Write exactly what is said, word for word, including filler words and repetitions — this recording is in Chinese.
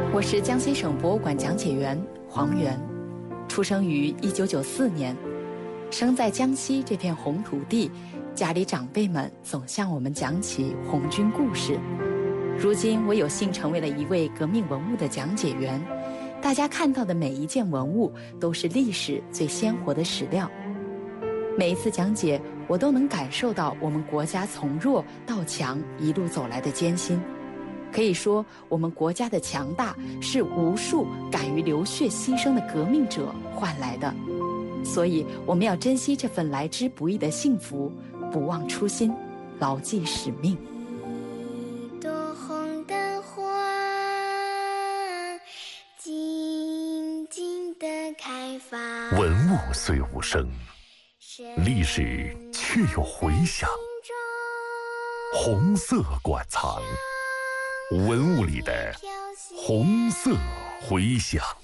我是江西省博物馆讲解员黄源，出生于一九九四年，生在江西这片红土地，家里长辈们总向我们讲起红军故事。如今我有幸成为了一位革命文物的讲解员，大家看到的每一件文物都是历史最鲜活的史料。每一次讲解，我都能感受到我们国家从弱到强一路走来的艰辛。可以说，我们国家的强大是无数敢于流血牺牲的革命者换来的。所以，我们要珍惜这份来之不易的幸福，不忘初心，牢记使命。 一朵红的花，静静地开放。 文物虽无声，历史却有回响。红色馆藏，文物里的红色回响。